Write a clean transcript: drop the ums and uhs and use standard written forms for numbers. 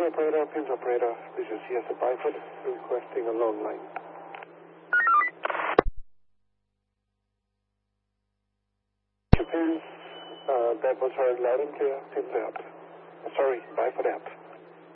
operator, Pins operator. This is CS Byford requesting a long line. Pins, that was heard loud and clear. Pins out. Sorry, Byford out.